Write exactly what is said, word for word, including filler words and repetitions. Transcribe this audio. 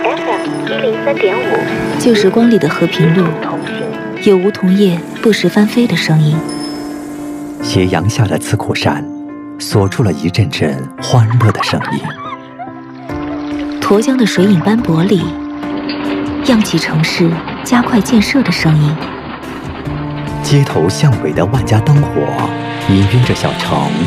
F M 一零三点五， 旧时光里的和平路，有梧桐叶不时翻飞的声音。 斜阳下的刺口山，锁住了一阵阵欢乐的声音。 沱江的水影斑驳里，漾起城市加快建设的声音。 街头巷尾的万家灯火，氤氲着小城